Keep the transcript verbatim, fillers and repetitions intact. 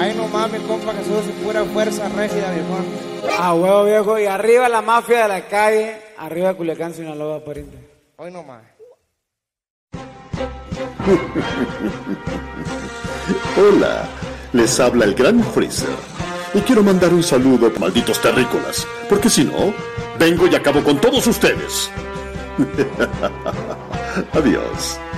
Ay, no mames, compa, que sos pura fuerza rígida, viejón. Ah, huevo, viejo. Y arriba la mafia de la calle. Arriba Culiacán, Sinaloa, pariente. Hoy no más. Hola, les habla el Gran Freezer. Y quiero mandar un saludo, malditos terrícolas. Porque si no, vengo y acabo con todos ustedes. Adiós.